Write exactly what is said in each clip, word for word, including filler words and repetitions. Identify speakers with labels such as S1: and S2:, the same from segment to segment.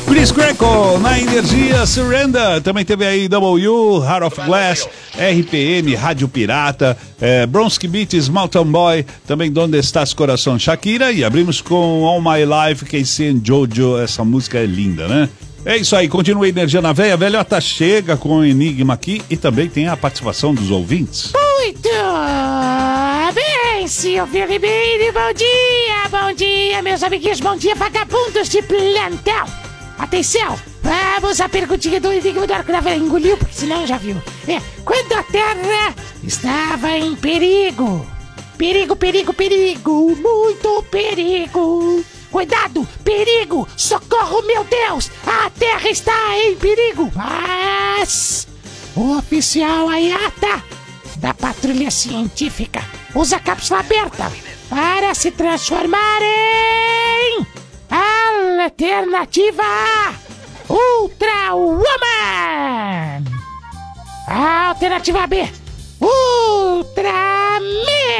S1: Chris Crackle, na Energia, Surrender. Também teve aí W, Heart of Glass, R P M, Rádio Pirata, é, Bronski Beats, Mountain Boy, também Donde Estás Coração, Shakira. E abrimos com All My Life, Casey and Jojo. Essa música é linda, né? É isso aí, continua a Energia na Veia. Velhota chega com o Enigma aqui e também tem a participação dos ouvintes.
S2: Muito bem, Silvio Ribeiro, bom dia, bom dia, meus amiguinhos, bom dia, vagabundos de plantão. Atenção, vamos à perguntinha do Enigma do Arco da Veia. Engoliu, porque senão já viu. É, quando a Terra estava em perigo, perigo, perigo, perigo, muito perigo. Cuidado, perigo, socorro, meu Deus, a Terra está em perigo. Mas o oficial Ayata da Patrulha Científica usa a cápsula aberta para se transformar em Alternativa Ultra Woman. Alternativa B, Ultraman.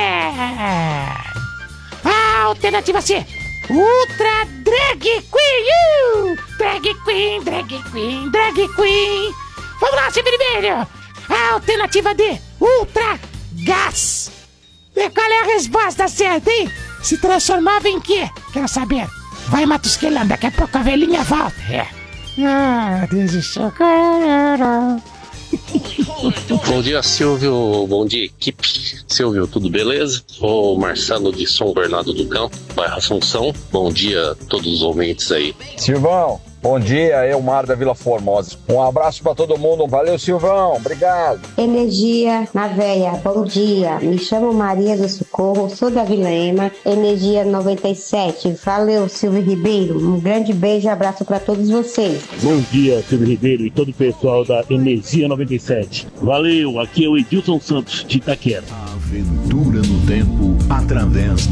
S2: Alternativa C, Ultra Drag Queen. uh, Drag Queen, Drag Queen, Drag Queen. Vamos lá, Silvio Vermelho. Alternativa D, Ultra Gás. E qual é a resposta certa, hein? Se transformava em quê? Quero saber. Vai, Matusquelão, daqui a pouco a velhinha volta. É. Ah, desistiu.
S3: Bom dia, Silvio. Bom dia, equipe. Silvio, tudo beleza? Sou o Marcelo de São Bernardo do Campo, bairro Assunção. Bom dia a todos os ouvintes aí.
S4: Silvão, bom dia. Eu, Mar da Vila Formosa. Um abraço pra todo mundo. Valeu, Silvão. Obrigado.
S5: Energia na Veia. Bom dia. Me chamo Maria do Socorro. Sou da Vila Ema. Energia noventa e sete. Valeu, Silvio Ribeiro. Um grande beijo e abraço pra todos vocês.
S6: Bom dia, Silvio Ribeiro e todo o pessoal da Energia noventa e sete. Valeu. Aqui é o Edilson Santos de Itaquera.
S7: Aventura no tempo através